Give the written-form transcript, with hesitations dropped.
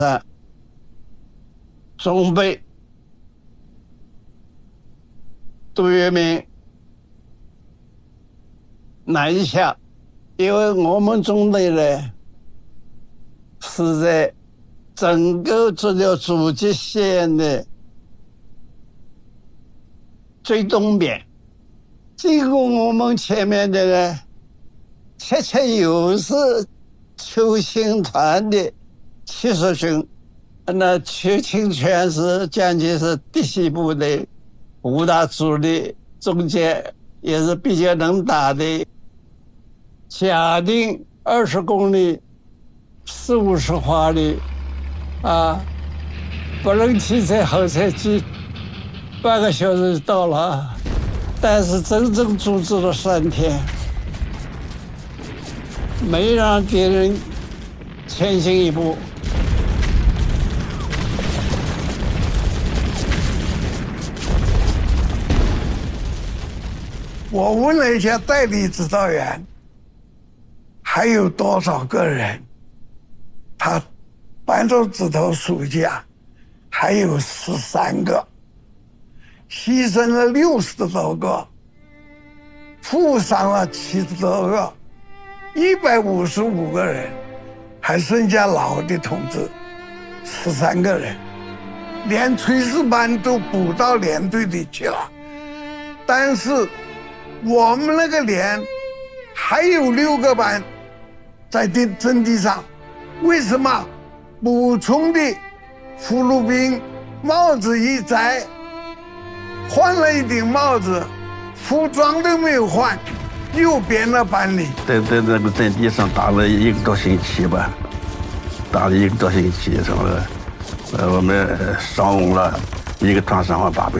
中北杜聿明南下，因为我们中队呢是在整个这条阻击线的最东边，经过我们前面的呢，恰恰又是邱清团的70军，那邱清泉是将军是嫡系部队5大主力，中间也是比较能打的，假定20公里40-50华里不能汽车后车机半个小时就到了，但是整整阻止了3天，没让敌人前行一步。 我问了一下代理指导员，还有多少个人？他扳着指头数一下，还有13个，牺牲了60多个，负伤了70多个，155个人，还剩下老的同志13个人，连炊事班都补到连队里去了。但是我们那个连还有6个班在阵地上，为什么？补充的俘虏兵帽子一摘，换了一顶帽子，服装都没有换，又编了班里。 在那个阵地上打了1个多星期吧，打了1个多星期，什么我们伤亡了1个团伤亡800